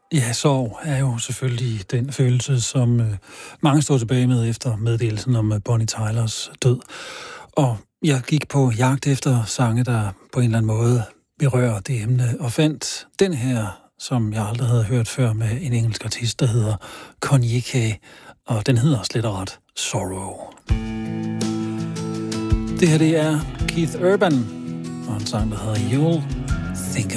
Ja, sorg er jo selvfølgelig den følelse, som mange står tilbage med efter meddelelsen om Bonnie Tylers død. Og jeg gik på jagt efter sange, der på en eller anden måde berører det emne, og fandt den her, som jeg aldrig havde hørt før, med en engelsk artist, der hedder Kanye, og den hedder slet og ret Sorrow. Det her, det er Keith Urban, og en sang, der hedder You'll